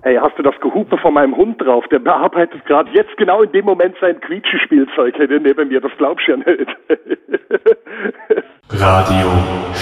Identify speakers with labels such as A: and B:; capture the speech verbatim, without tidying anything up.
A: Hey, hast du das Gehupe von meinem Hund drauf? Der bearbeitet gerade jetzt genau in dem Moment sein Quietschespielzeug hier neben mir. Das glaubst du ja nicht.
B: Radio